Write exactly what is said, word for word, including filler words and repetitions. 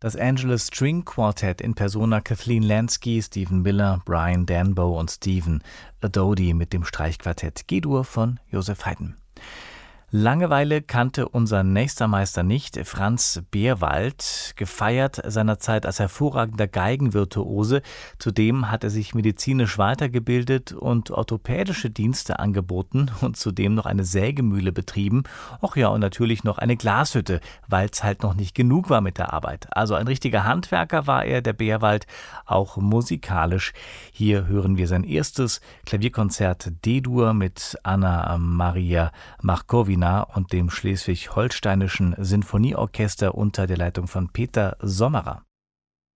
Das Angeles String Quartet in Persona Kathleen Lansky, Stephen Miller, Brian Danbo und Stephen Adodi mit dem Streichquartett G-Dur von Joseph Haydn. Langeweile kannte unser nächster Meister nicht, Franz Beerwald, gefeiert seinerzeit als hervorragender Geigenvirtuose. Zudem hat er sich medizinisch weitergebildet und orthopädische Dienste angeboten und zudem noch eine Sägemühle betrieben. Ach ja, und natürlich noch eine Glashütte, weil es halt noch nicht genug war mit der Arbeit. Also ein richtiger Handwerker war er, der Beerwald, auch musikalisch. Hier hören wir sein erstes Klavierkonzert D-Dur mit Anna Maria Markowina und dem Schleswig-Holsteinischen Sinfonieorchester unter der Leitung von Peter Sommerer.